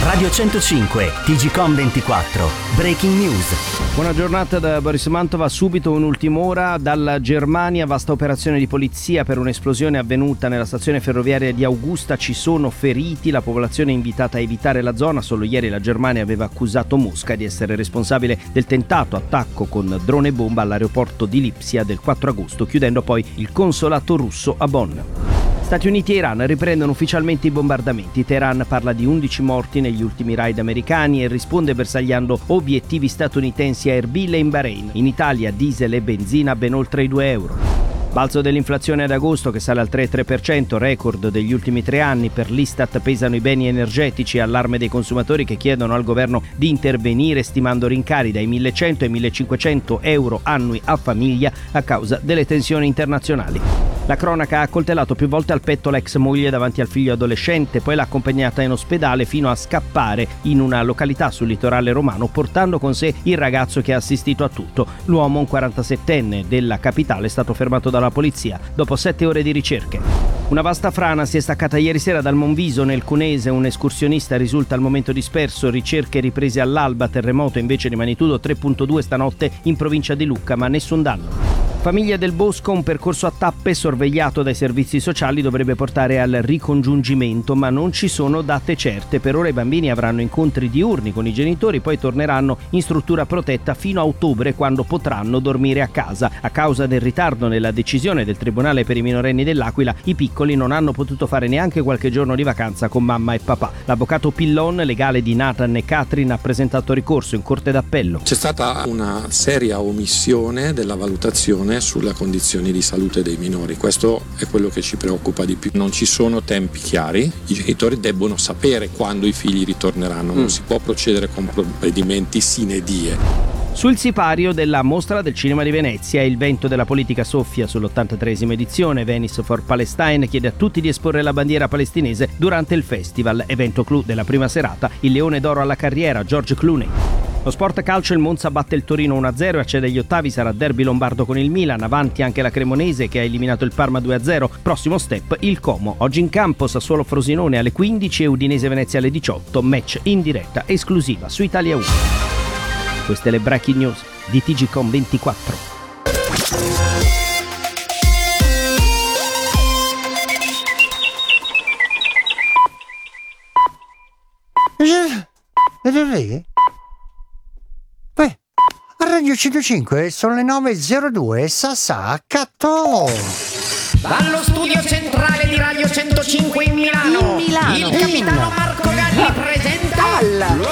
Radio 105, TGcom 24, Breaking News. Buona giornata da Boris Mantova. Subito un'ultima ora dalla Germania. Vasta operazione di polizia per un'esplosione avvenuta nella stazione ferroviaria di Augusta. Ci sono feriti, la popolazione è invitata a evitare la zona. Solo ieri la Germania aveva accusato Mosca di essere responsabile del tentato attacco con drone bomba all'aeroporto di Lipsia del 4 agosto, chiudendo poi il consolato russo a Bonn. Stati Uniti e Iran riprendono ufficialmente i bombardamenti. Teheran parla di 11 morti negli ultimi raid americani e risponde bersagliando obiettivi statunitensi a Erbil e in Bahrain. In Italia diesel e benzina ben oltre i €2. Balzo dell'inflazione ad agosto che sale al 3,3%, record degli ultimi 3 anni. Per l'Istat pesano i beni energetici, allarme dei consumatori che chiedono al governo di intervenire stimando rincari dai 1.100 ai 1.500 euro annui a famiglia a causa delle tensioni internazionali. La cronaca ha accoltellato più volte al petto l'ex moglie davanti al figlio adolescente, poi l'ha accompagnata in ospedale fino a scappare in una località sul litorale romano, portando con sé il ragazzo che ha assistito a tutto. L'uomo, un 47enne della capitale, è stato fermato dalla polizia dopo 7 ore di ricerche. Una vasta frana si è staccata ieri sera dal Monviso nel Cunese. Un escursionista risulta al momento disperso. Ricerche riprese all'alba. Terremoto invece di magnitudo 3,2 stanotte in provincia di Lucca, ma nessun danno. Famiglia del Bosco, un percorso a tappe sorvegliato dai servizi sociali dovrebbe portare al ricongiungimento, ma non ci sono date certe. Per ora i bambini avranno incontri diurni con i genitori, poi torneranno in struttura protetta fino a ottobre, quando potranno dormire a casa. A causa del ritardo nella decisione del Tribunale per i minorenni dell'Aquila, i piccoli non hanno potuto fare neanche qualche giorno di vacanza con mamma e papà. L'avvocato Pillon, legale di Nathan e Catherine, ha presentato ricorso in Corte d'Appello. C'è stata una seria omissione della valutazione sulle condizioni di salute dei minori. Questo è quello che ci preoccupa di più. Non ci sono tempi chiari, i genitori debbono sapere quando i figli ritorneranno, non si può procedere con provvedimenti sine die. Sul sipario della Mostra del Cinema di Venezia, il vento della politica soffia sull'83esima edizione. Venice for Palestine chiede a tutti di esporre la bandiera palestinese durante il festival. Evento clou della prima serata, il Leone d'Oro alla carriera, George Clooney. Lo sport calcio, il Monza batte il Torino 1-0 e accede agli ottavi. Sarà derby lombardo con il Milan, avanti anche la Cremonese che ha eliminato il Parma 2-0. Prossimo step il Como. Oggi in campo Sassuolo Frosinone alle 15 e Udinese Venezia alle 18, match in diretta esclusiva su Italia 1. Queste le breaking news di TGcom 24. Radio 105 sono le 9:02. Sasà Cattò. Dallo studio centrale di Radio 105 in Milano, il capitano Marco Galli presenta